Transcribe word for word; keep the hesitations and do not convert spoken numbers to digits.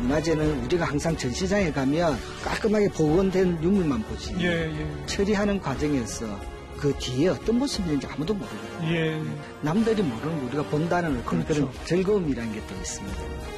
낮에는 우리가 항상 전시장에 가면 깔끔하게 복원된 유물만 보지. 예, 예. 처리하는 과정에서 그 뒤에 어떤 모습이 있는지 아무도 모르거든요. 예. 남들이 모르는 거 우리가 본다는 그런, 그렇죠. 그런 즐거움이라는 게 또 있습니다.